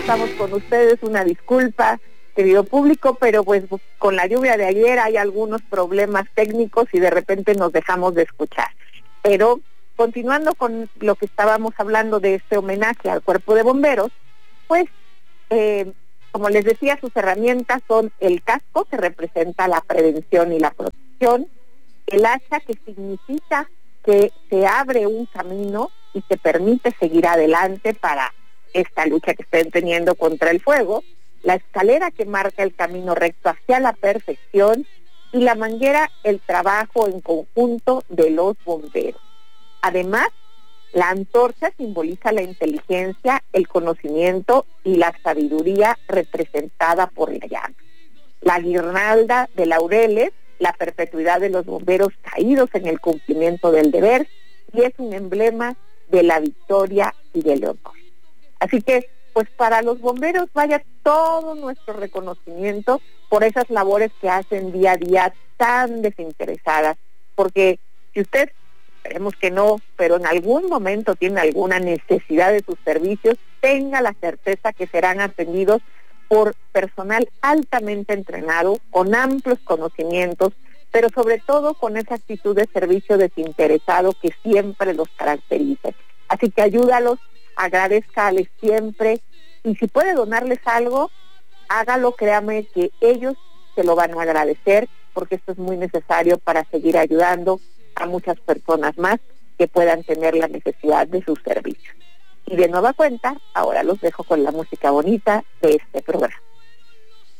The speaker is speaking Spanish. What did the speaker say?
estamos con ustedes, una disculpa, querido público, pero pues con la lluvia de ayer hay algunos problemas técnicos y de repente nos dejamos de escuchar. Pero continuando con lo que estábamos hablando de este homenaje al Cuerpo de Bomberos, pues como les decía, sus herramientas son el casco, que representa la prevención y la protección, el hacha, que significa que se abre un camino y te permite seguir adelante para esta lucha que estén teniendo contra el fuego, la escalera, que marca el camino recto hacia la perfección, y la manguera, el trabajo en conjunto de los bomberos. Además, la antorcha simboliza la inteligencia, el conocimiento y la sabiduría representada por la llama. La guirnalda de laureles, la perpetuidad de los bomberos caídos en el cumplimiento del deber, y es un emblema de la victoria y del honor. Así que, pues para los bomberos vaya todo nuestro reconocimiento por esas labores que hacen día a día tan desinteresadas, porque si usted, esperemos que no, pero en algún momento tiene alguna necesidad de sus servicios, tenga la certeza que serán atendidos por personal altamente entrenado, con amplios conocimientos, pero sobre todo con esa actitud de servicio desinteresado que siempre los caracteriza. Así que ayúdalos, agradézcales siempre, y si puede donarles algo, hágalo, créame que ellos se lo van a agradecer, porque esto es muy necesario para seguir ayudando a muchas personas más que puedan tener la necesidad de sus servicios. Y de nueva cuenta, ahora los dejo con la música bonita de este programa.